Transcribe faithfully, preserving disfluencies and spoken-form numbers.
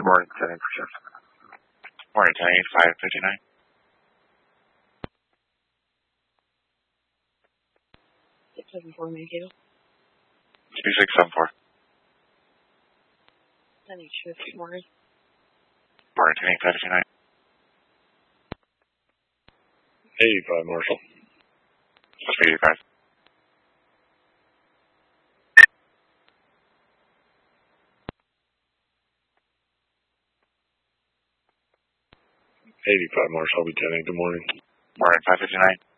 morning, ten eight for shift. Morning, ten eight, five fifty-nine. six seven four, Mankato. two six seven four. ten eight shift, morning. Morning, ten eight, five fifty-nine. eighty-five, Marshall. Just eighty-five. eighty-five, Marshall. I'll be ten eight. Good morning. Morning, five fifty-nine.